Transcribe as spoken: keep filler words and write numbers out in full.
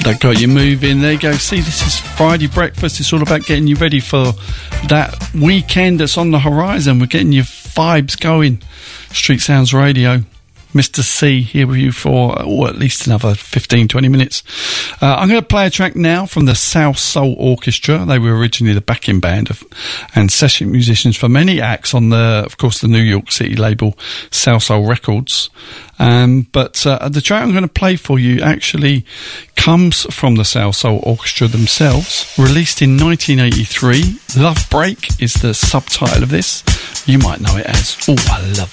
That got you moving. There you go. See, this is Friday breakfast. It's all about getting you ready for that weekend that's on the horizon. We're getting your vibes going. Street Sounds Radio. Mister C here with you for oh, at least another fifteen, twenty minutes. Uh, I'm going to play a track now from the South Soul Orchestra. They were originally the backing band of, and session musicians for many acts on the, of course, the New York City label South Soul Records. Um, but uh, the track I'm going to play for you actually comes from the South Soul Orchestra themselves, released in nineteen eighty-three. Love Break is the subtitle of this. You might know it as Oh, I Love It.